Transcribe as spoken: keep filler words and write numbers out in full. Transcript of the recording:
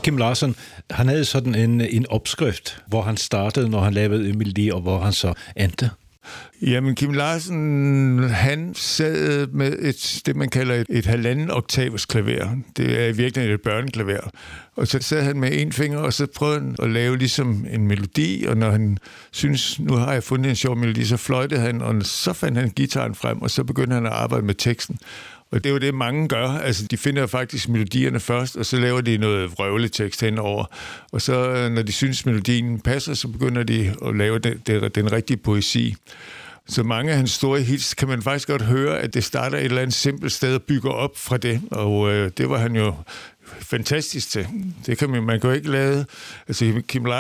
Kim Larsen, han havde sådan en, en opskrift, hvor han startede, når han lavede en melodi, og hvor han så endte. Jamen, Kim Larsen, han sad med et, det, man kalder et, et halvanden oktavers klaver. Det er virkelig et børneklaver. Og så sad han med en finger, og så prøvede han at lave ligesom en melodi, og når han synes, nu har jeg fundet en sjov melodi, så fløjtede han, og så fandt han gitaren frem, og så begyndte han at arbejde med teksten. Og det er jo det, mange gør. Altså, de finder faktisk melodierne først, og så laver de noget vrøvletekst henover. Og så, når de synes, melodien passer, så begynder de at lave den, den, den rigtige poesi. Så mange af hans store hits kan man faktisk godt høre, at det starter et eller andet simpelt sted og bygger op fra det. Og øh, det var han jo fantastisk til. Det kan man, man kan jo ikke lade... Altså, Kim